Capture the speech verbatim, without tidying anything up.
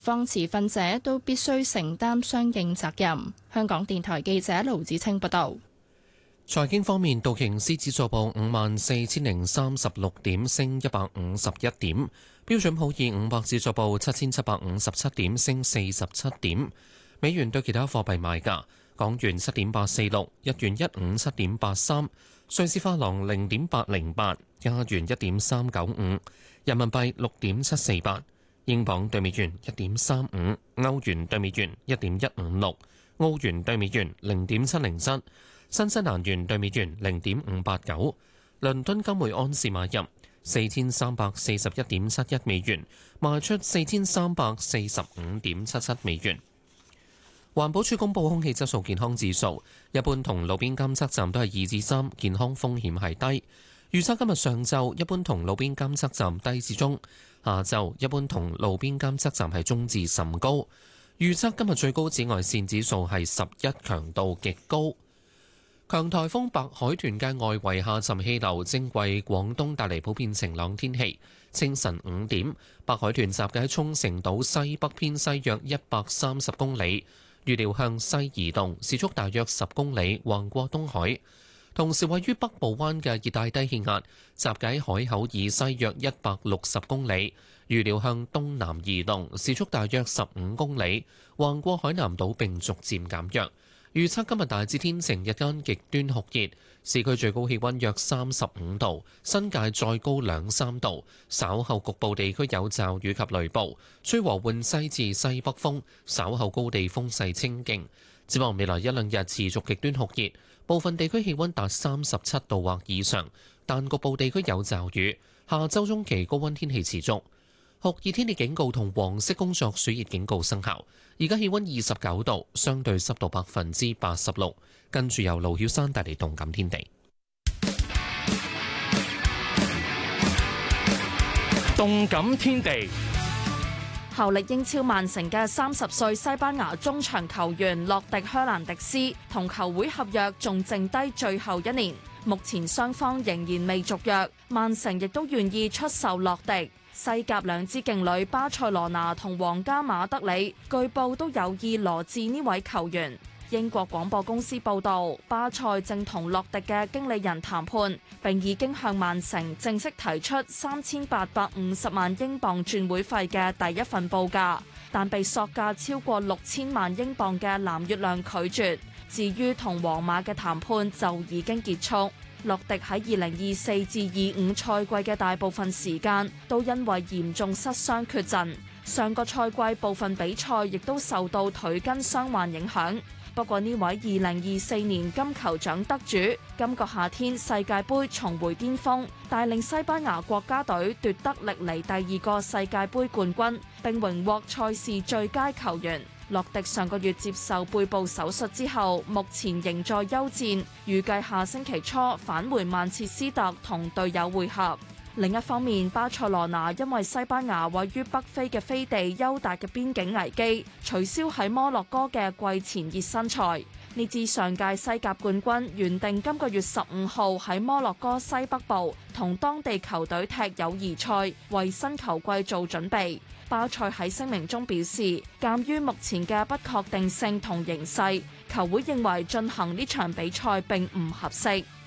方持份者都必須承擔相應責任。香港電台記者盧子清報道。 財經方面，道瓊斯指數報五萬四千零三十六點，升一百五十一點；標準普爾五百指數報七千七百五十七點，升四十七點。美元對其他貨幣賣價：港元七點八四六，日元一五七點八三，瑞士法郎零點八零八，加元一點三九五，人民幣六點七四八，英鎊對美元一點三五，歐元對美元一點一五六，澳元對美元零點七零七。新西蘭元對美元零點五八九，倫敦金每安士買入四千三百四十一點七一美元，賣出四千三百四十五點七七美元。環保署公布空氣質素健康指數，一般同路邊監測站都係二至三，健康風險係低。預測今日上晝一般同路邊監測站低至中，下晝一般同路邊監測站係中至甚高。預測今日最高紫外線指數係十一，強度極高。強颱風白海豚嘅外圍下沉氣流正為廣東帶嚟普遍晴朗天氣。清晨五點，白海豚集結喺沖繩島西北偏西約一百三十公里，預料向西移動，時速大約十公里，橫過東海。同時位於北部灣嘅熱帶低氣壓集結喺海口以西約一百六十公里，預料向東南移動，時速大約十五公里，橫過海南島並逐漸減弱。預測今日大致天晴，日間極端酷熱，市區最高氣溫約三十五度，新界再高兩三度。稍後局部地區有驟雨及雷暴，吹和緩西至西北風，稍後高地風勢清勁。展望未來一兩日持續極端酷熱，部分地區氣溫達三十七度或以上，但局部地區有驟雨。下周中期高溫天氣持續。酷熱天氣警告同黃色工作暑熱警告生效。而家氣溫二十九度，相對濕度百分之八十六。跟住由盧曉山帶嚟動感天地。 動感天地， 效力英超曼城嘅三十歲西班牙中場球員洛迪靴蘭迪斯同球會合約仲剩低最後一年，目前雙方仍然未續約，曼城亦都願意出售洛迪。西甲兩支勁旅巴塞羅那同皇家馬德里據報都有意羅致呢位球員。英國廣播公司報道，巴塞正同洛迪嘅經理人談判，並已經向曼城正式提出三千八百五十萬英鎊轉會費嘅第一份報價，但被索價超過六千萬英鎊嘅藍月亮拒絕。至於同皇馬嘅談判就已經結束。洛迪喺二零二四至二五賽季嘅大部分時間都因為嚴重失傷缺陣，上個賽季部分比賽亦都受到腿筋傷患影響。不過呢位二零二四年金球獎得主，今個夏天世界盃重回巔峰，帶領西班牙國家隊奪得歷嚟第二個世界盃冠軍，並榮獲賽事最佳球員。洛迪上個月接受背部手術之後，目前仍在休戰，預計下星期初返回曼徹斯特同隊友會合。另一方面，巴塞羅那因為西班牙位於北非嘅飛地優達嘅邊境危機，取消喺摩洛哥嘅季前熱身賽。呢支上屆西甲冠軍原定今個月十五號喺摩洛哥西北部同當地球隊踢友誼賽，為新球季做準備。巴塞喺聲明中表示，鑑於目前嘅不確定性同形勢，球會認為進行呢場比賽並唔合適。